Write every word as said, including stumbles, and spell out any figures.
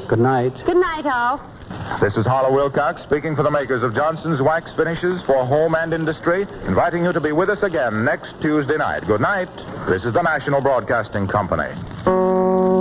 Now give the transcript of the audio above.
Good night. Good night, all. This is Harlow Wilcox speaking for the makers of Johnson's Wax Finishes for Home and Industry, inviting you to be with us again next Tuesday night. Good night. This is the National Broadcasting Company.